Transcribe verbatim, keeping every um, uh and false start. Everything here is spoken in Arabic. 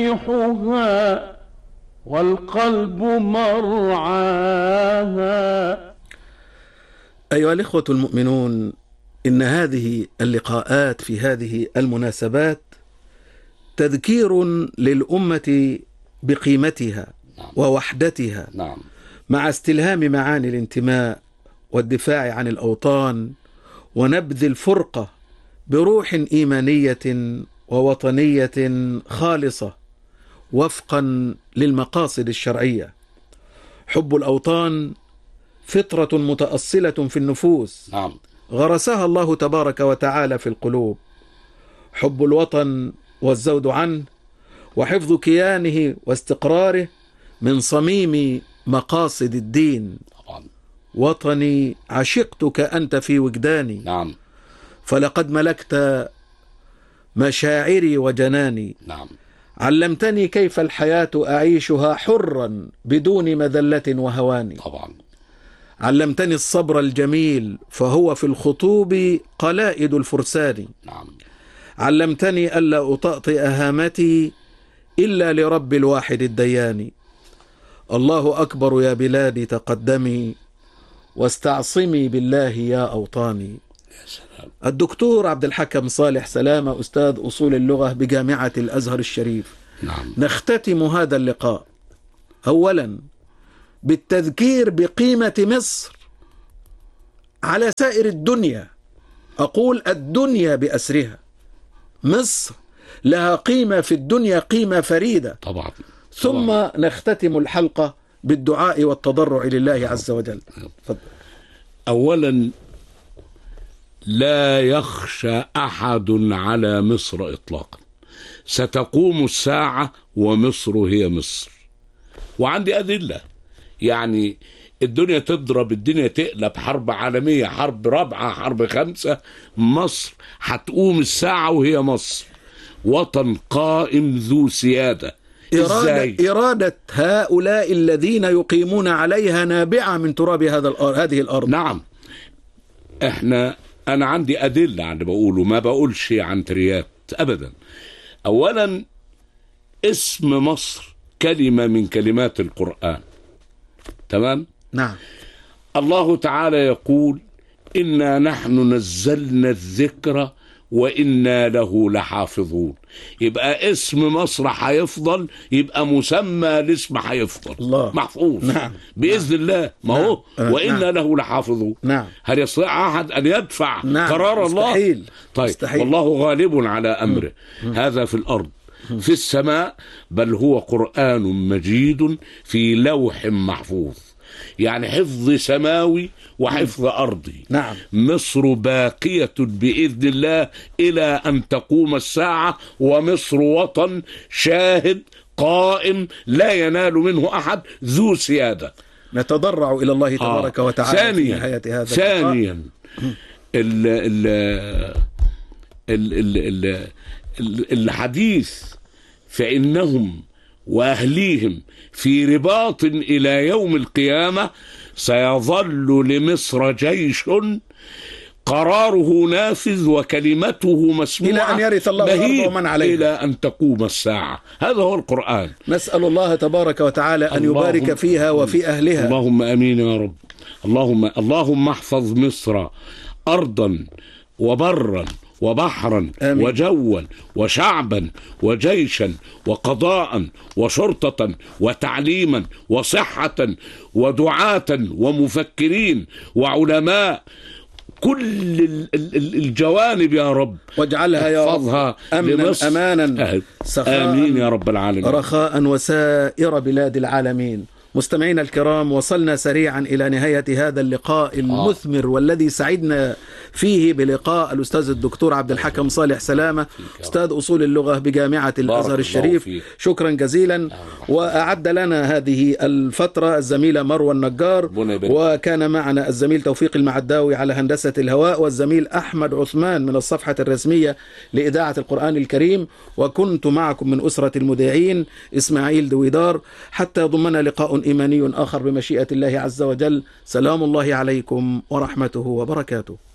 ريحها والقلب مرعاها. أيها الإخوة المؤمنون، إن هذه اللقاءات في هذه المناسبات تذكير للأمة بقيمتها ووحدتها، نعم. مع استلهام معاني الانتماء والدفاع عن الأوطان ونبذ الفرقة بروح إيمانية ووطنية خالصة وفقا للمقاصد الشرعية. حب الأوطان فطرة متأصلة في النفوس، نعم. غرسها الله تبارك وتعالى في القلوب. حب الوطن والزود عنه وحفظ كيانه واستقراره من صميم مقاصد الدين. طبعا. وطني عشقتك أنت في وجداني، نعم. فلقد ملكت مشاعري وجناني. نعم. علمتني كيف الحياة أعيشها حرا بدون مذلة وهوان. طبعا. علمتني الصبر الجميل فهو في الخطوب قلائد الفرسان. نعم. علمتني ألا أطأطئ هامتي إلا لرب الواحد الديان. الله أكبر يا بلادي تقدمي واستعصمي بالله يا أوطاني. يا سلام. الدكتور عبد الحكم صالح سلامة، أستاذ أصول اللغة بجامعة الأزهر الشريف. نعم. نختتم هذا اللقاء أولا بالتذكير بقيمة مصر على سائر الدنيا. أقول الدنيا بأسرها. مصر لها قيمة في الدنيا، قيمة فريدة. طبعا. ثم طبعا. نختتم الحلقة بالدعاء والتضرع لله عز وجل. فضل. أولا، لا يخشى أحد على مصر إطلاقا. ستقوم الساعة ومصر هي مصر، وعندي أدلة. يعني الدنيا تضرب، الدنيا تقلب، حرب عالمية، حرب رابعة، حرب خمسة، مصر هتقوم الساعة وهي مصر. وطن قائم ذو سيادة. إرادة, إرادة هؤلاء الذين يقيمون عليها نابعة من تراب هذا الأرض، هذه الأرض. نعم. احنا أنا عندي أدلة عن بقوله، ما بقولش عن تريات أبدا. أولا، اسم مصر كلمة من كلمات القرآن. تمام؟ نعم. الله تعالى يقول: إنا نحن نزلنا الذكر وإنا له لحافظون. يبقى اسم مصر هيفضل، يبقى مسمى الاسم هيفضل الله. محفوظ. نعم. بإذن نعم. الله. ما هو نعم. وإنا نعم. له لحافظون. نعم. هل يستطيع أحد أن يدفع نعم. قرار الله؟ مستحيل. طيب. مستحيل. والله غالب على أمره. م. هذا في الأرض. م. في السماء بل هو قرآن مجيد في لوح محفوظ. يعني حفظ سماوي وحفظ أرضي. نعم. مصر باقية بإذن الله إلى أن تقوم الساعة، ومصر وطن شاهد قائم لا ينال منه أحد، ذو سيادة. نتضرع إلى الله تبارك آه. وتعالى ثانيا في نهاية هذا ثانيا ال ال ال ال ال الحديث فإنهم وأهليهم في رباط إلى يوم القيامة. سيظل لمصر جيش قراره نافذ وكلمته مسموعة إلى أن يرث الله الأرض ومن عليها، إلى أن تقوم الساعة. هذا هو القرآن. نسأل الله تبارك وتعالى أن يبارك فيها وفي أهلها. اللهم أمين يا رب. اللهم اللهم احفظ مصر أرضا وبرا وبحرا آمين. وجوا وشعبا وجيشا وقضاء وشرطة وتعليما وصحة ودعاة ومفكرين وعلماء، كل الجوانب يا رب. واجعلها يا رب أمنا أمانا سخاء آمين يا رب العالمين، رخاء وسائر بلاد العالمين. مستمعينا الكرام، وصلنا سريعا إلى نهاية هذا اللقاء المثمر والذي سعدنا فيه بلقاء الأستاذ الدكتور عبد الحكم صالح سلامة، أستاذ أصول اللغة بجامعة الأزهر الشريف. شكرا جزيلا. وأعد لنا هذه الفترة الزميلة مروى النجار، وكان معنا الزميل توفيق المعداوي على هندسة الهواء، والزميل أحمد عثمان من الصفحة الرسمية لإذاعة القرآن الكريم. وكنت معكم من أسرة المذيعين إسماعيل دويدار، حتى ضمنا لقاء إيماني آخر بمشيئة الله عز وجل. سلام الله عليكم ورحمته وبركاته.